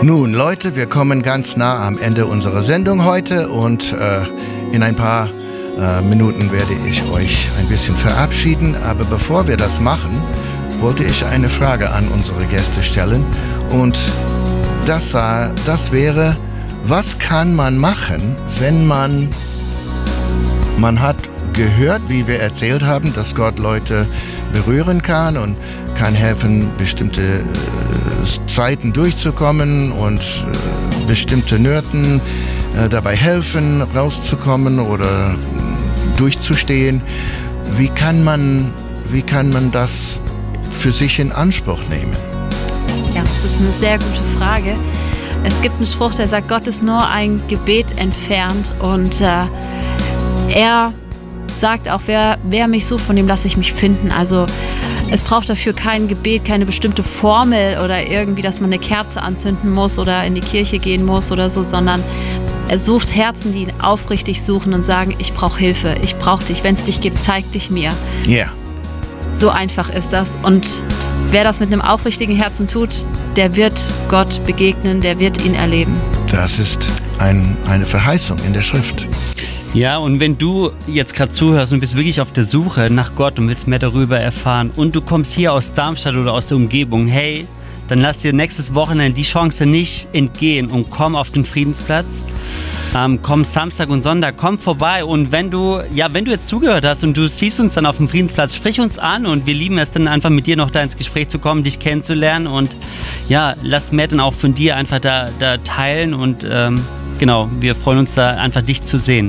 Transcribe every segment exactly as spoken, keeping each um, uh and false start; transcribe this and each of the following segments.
Nun, Leute, wir kommen ganz nah am Ende unserer Sendung heute und äh, in ein paar äh, Minuten werde ich euch ein bisschen verabschieden. Aber bevor wir das machen, wollte ich eine Frage an unsere Gäste stellen. Und das, äh, das wäre, was kann man machen, wenn man, man hat gehört, wie wir erzählt haben, dass Gott Leute berühren kann und kann helfen, bestimmte äh, Zeiten durchzukommen und äh, bestimmte Nöten äh, dabei helfen, rauszukommen oder äh, durchzustehen. Wie kann man, wie kann man das für sich in Anspruch nehmen? Ja, das ist eine sehr gute Frage. Es gibt einen Spruch, der sagt, Gott ist nur ein Gebet entfernt und äh, er sagt auch, wer, wer mich sucht, von dem lasse ich mich finden. Also es braucht dafür kein Gebet, keine bestimmte Formel oder irgendwie, dass man eine Kerze anzünden muss oder in die Kirche gehen muss oder so, sondern er sucht Herzen, die ihn aufrichtig suchen und sagen, ich brauche Hilfe, ich brauche dich, wenn es dich gibt, zeig dich mir. Ja. Yeah. So einfach ist das. Und wer das mit einem aufrichtigen Herzen tut, der wird Gott begegnen, der wird ihn erleben. Das ist ein, eine Verheißung in der Schrift. Ja, und wenn du jetzt gerade zuhörst und bist wirklich auf der Suche nach Gott und willst mehr darüber erfahren und du kommst hier aus Darmstadt oder aus der Umgebung, hey, dann lass dir nächstes Wochenende die Chance nicht entgehen und komm auf den Friedensplatz. Ähm, komm Samstag und Sonntag, komm vorbei und wenn du, ja, wenn du jetzt zugehört hast und du siehst uns dann auf dem Friedensplatz, sprich uns an und wir lieben es dann einfach mit dir noch da ins Gespräch zu kommen, dich kennenzulernen und ja, lass mehr dann auch von dir einfach da, da teilen und ähm, genau, wir freuen uns da einfach dich zu sehen.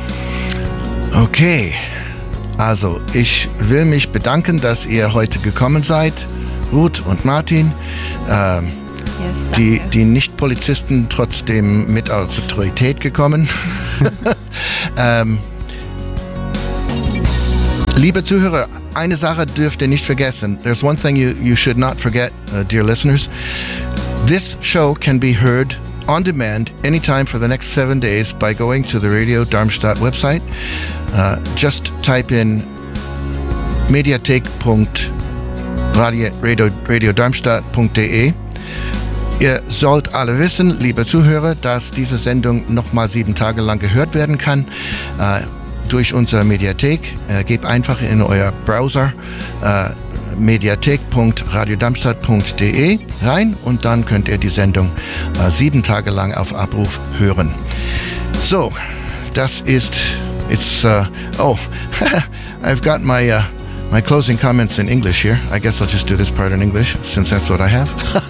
Okay, also ich will mich bedanken, dass ihr heute gekommen seid, Ruth und Martin. Ähm, yes, die, die Nicht-Polizisten trotzdem mit Autorität gekommen. ähm, liebe Zuhörer, eine Sache dürft ihr nicht vergessen. There's one thing you, you should not forget, uh, dear listeners. This show can be heard on demand anytime for the next seven days by going to the Radio Darmstadt website. Uh, just type in mediathek punkt radio darmstadt punkt de. Ihr sollt alle wissen, liebe Zuhörer, dass diese Sendung nochmal sieben Tage lang gehört werden kann uh, durch unsere Mediathek. Uh, gebt einfach in euer Browser uh, mediathek punkt radio darmstadt punkt de rein und dann könnt ihr die Sendung uh, sieben Tage lang auf Abruf hören. So, das ist It's, uh, oh, I've got my uh, my closing comments in English here. I guess I'll just do this part in English, since that's what I have.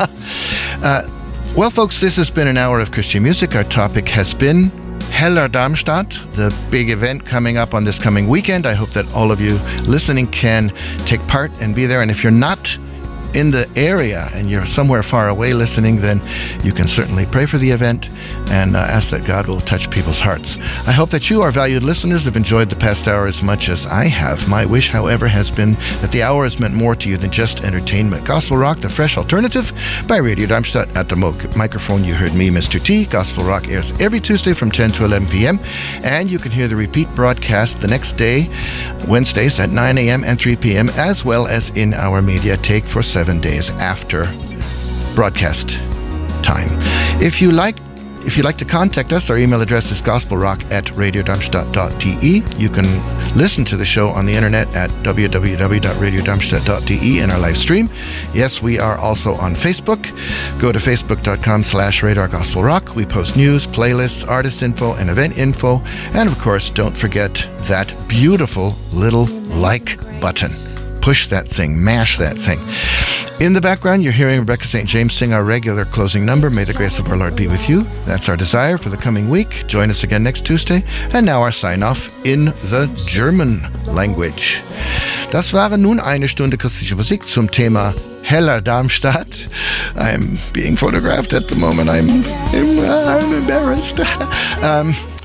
uh, well, folks, this has been an hour of Christian music. Our topic has been Heller Darmstadt, the big event coming up on this coming weekend. I hope that all of you listening can take part and be there. And if you're not in the area and you're somewhere far away listening, then you can certainly pray for the event and uh, ask that God will touch people's hearts. I hope that you, our valued listeners, have enjoyed the past hour as much as I have. My wish, however, has been that the hour has meant more to you than just entertainment. Gospel Rock, the fresh alternative by Radio Darmstadt. At the mo- microphone, you heard me, Mister T. Gospel Rock airs every Tuesday from ten to eleven p.m. And you can hear the repeat broadcast the next day, Wednesdays at nine a.m. and three p.m., as well as in our Mediathek for seven days after broadcast time. If you like If you'd like to contact us, our email address is gospelrock at radio darmstadt dot d e. You can listen to the show on the internet at w w w dot radio darmstadt dot d e in our live stream. Yes, we are also on Facebook. Go to facebook dot com slash radar gospel rock. We post news, playlists, artist info, and event info. And of course, don't forget that beautiful little like button. Push that thing, mash that thing. In the background, you're hearing Rebecca Saint James sing our regular closing number, May the Grace of our Lord be with you. That's our desire for the coming week. Join us again next Tuesday. And now our sign-off in the German language. Das war nun eine Stunde christliche Musik zum Thema Heller Darmstadt. I'm being photographed at the moment. I'm, I'm, I'm embarrassed. um,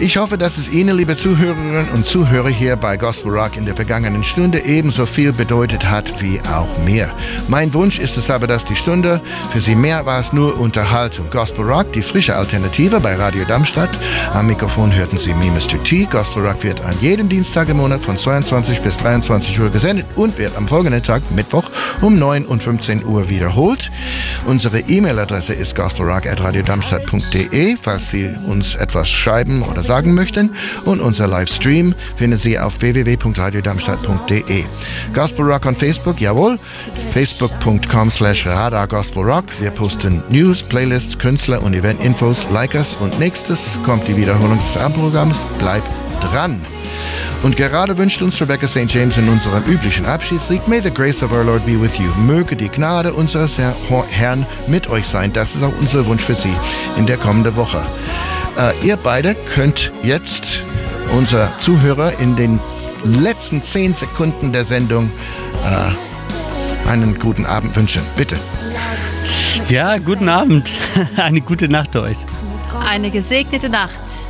Ich hoffe, dass es Ihnen, liebe Zuhörerinnen und Zuhörer hier bei Gospel Rock in der vergangenen Stunde ebenso viel bedeutet hat wie auch mir. Mein Wunsch ist es aber, dass die Stunde für Sie mehr war als nur Unterhaltung. Gospel Rock, die frische Alternative bei Radio Darmstadt. Am Mikrofon hörten Sie me, Mister T. Gospel Rock wird an jedem Dienstag im Monat von zweiundzwanzig bis dreiundzwanzig Uhr gesendet und wird am folgenden Tag, Mittwoch, um neun und fünfzehn Uhr wiederholt. Unsere E-Mail-Adresse ist gospelrock at radiodarmstadt punkt de, falls Sie uns etwas schreiben oder sagen möchten. Und unser Livestream finden Sie auf w w w punkt radiodarmstadt punkt de. Gospel Rock on Facebook, jawohl. facebook punkt com slash radar gospel rock. Wir posten News, Playlists, Künstler und Event-Infos. Like us. Und nächstes kommt die Wiederholung des Abendprogramms. Bleibt dran. Und gerade wünscht uns Rebecca Saint James in unserem üblichen Abschiedslied: May the grace of our Lord be with you. Möge die Gnade unseres Herrn mit euch sein. Das ist auch unser Wunsch für Sie in der kommenden Woche. Äh, ihr beide könnt jetzt unser Zuhörer in den letzten zehn Sekunden der Sendung äh, einen guten Abend wünschen. Bitte. Ja, guten Abend. Eine gute Nacht euch. Eine gesegnete Nacht.